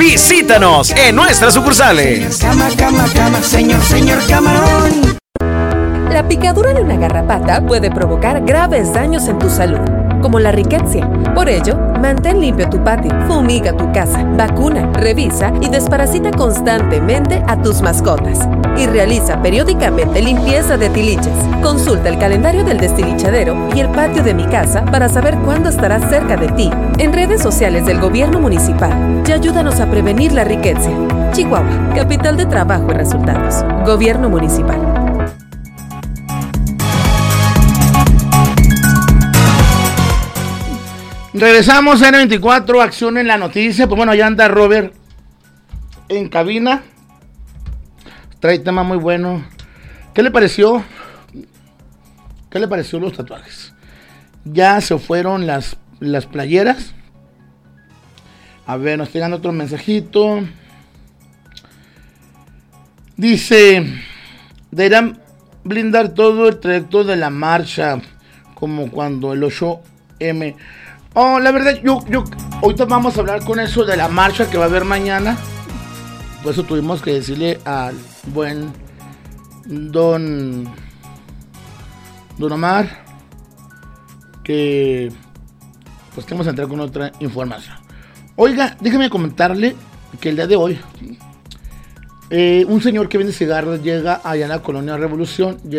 Visítanos en nuestras sucursales. Señor Camarón. La picadura de una garrapata puede provocar graves daños en tu salud, como la riqueza. Por ello, mantén limpio tu patio, fumiga tu casa, vacuna, revisa y desparasita constantemente a tus mascotas. Y realiza periódicamente limpieza de tiliches. Consulta el calendario del destilichadero y el patio de mi casa para saber cuándo estará cerca de ti. En redes sociales del gobierno municipal y ayúdanos a prevenir la riqueza. Chihuahua, capital de trabajo y resultados. Gobierno municipal. Regresamos a N24, acción en la noticia. Pues bueno, ya anda Robert en cabina. Trae tema muy bueno. ¿Qué le pareció? ¿Qué le pareció los tatuajes? Ya se fueron las playeras. A ver, nos está llegando otro mensajito. Dice, deberán blindar todo el trayecto de la marcha, como cuando el 8M. Oh, la verdad, yo ahorita vamos a hablar con eso de la marcha que va a haber mañana. Por eso tuvimos que decirle al buen Don Omar que pues tenemos que entrar con otra información. Oiga, déjeme comentarle que el día de hoy un señor que vende cigarros llega allá en la colonia Revolución.